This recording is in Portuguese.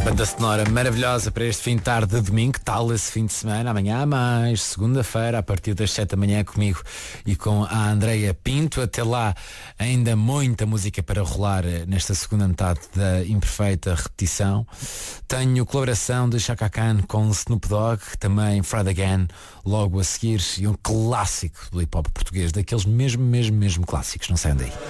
Banda sonora maravilhosa para este fim de tarde de domingo, tal esse fim de semana. Amanhã há mais, segunda-feira, a partir das 7 da manhã comigo e com a Andreia Pinto. Até lá, ainda muita música para rolar nesta segunda metade da imperfeita repetição. Tenho colaboração de Chaka Khan com Snoop Dogg, também Friday Again, logo a seguir, e um clássico do hip-hop português, daqueles mesmo clássicos, não sei onde aí.